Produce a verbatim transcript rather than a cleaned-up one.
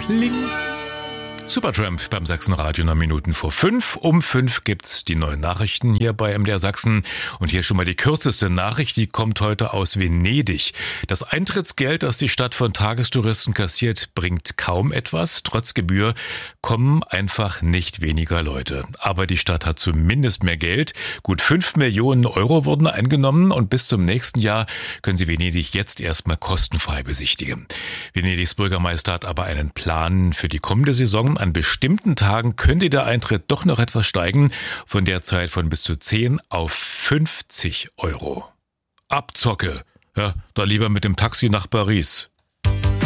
Kling. Supertramp beim Sachsenradio, neun Minuten vor fünf. Um fünf gibt's die neuen Nachrichten hier bei M D R Sachsen. Und hier schon mal die kürzeste Nachricht, die kommt heute aus Venedig. Das Eintrittsgeld, das die Stadt von Tagestouristen kassiert, bringt kaum etwas. Trotz Gebühr kommen einfach nicht weniger Leute. Aber die Stadt hat zumindest mehr Geld. Gut fünf Millionen Euro wurden eingenommen und bis zum nächsten Jahr können Sie Venedig jetzt erstmal kostenfrei besichtigen. Venedigs Bürgermeister hat aber einen Plan für die kommende Saison. An bestimmten Tagen könnte der Eintritt doch noch etwas steigen, von derzeit von bis zu zehn auf fünfzig Euro. Abzocke, ja, da lieber mit dem Taxi nach Paris.